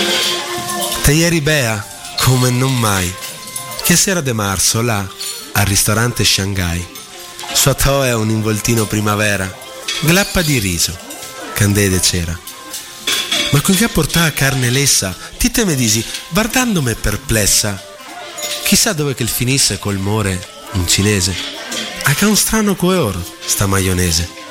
Te ieri bea, come non mai, che sera de marzo là, al ristorante Shanghai. Sua to è un involtino primavera, glappa di riso, candede c'era. Ma con che portava carne lessa, ti te me disi, guardandomi perplessa, chissà dove che il finisse col more in cinese. Ha che un strano color sta maionese.